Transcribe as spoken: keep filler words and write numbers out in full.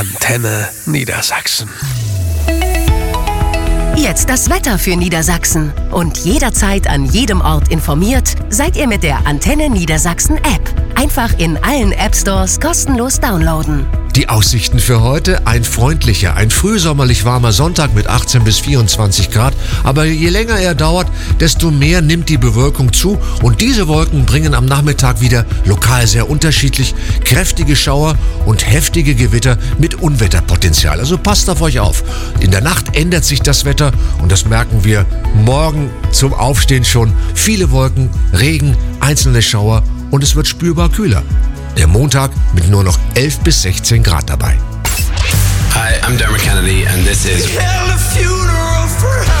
Antenne Niedersachsen. Jetzt das Wetter für Niedersachsen. Und jederzeit an jedem Ort informiert seid ihr mit der Antenne Niedersachsen App. Einfach in allen App Stores kostenlos downloaden. Die Aussichten für heute: ein freundlicher, ein frühsommerlich warmer Sonntag mit achtzehn bis vierundzwanzig Grad. Aber je länger er dauert, desto mehr nimmt die Bewölkung zu. Und diese Wolken bringen am Nachmittag wieder lokal sehr unterschiedlich kräftige Schauer und heftige Gewitter mit Unwetterpotenzial. Also passt auf euch auf. In der Nacht ändert sich das Wetter und das merken wir morgen zum Aufstehen schon. Viele Wolken, Regen, einzelne Schauer und es wird spürbar kühler. Der Montag mit nur noch elf bis sechzehn Grad dabei. Hi, I'm Dermot Kennedy and this is Held a funeral for